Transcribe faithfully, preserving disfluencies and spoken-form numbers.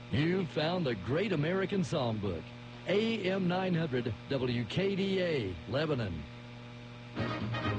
You've found the Great American Songbook. A M nine hundred W K D A, Lebanon.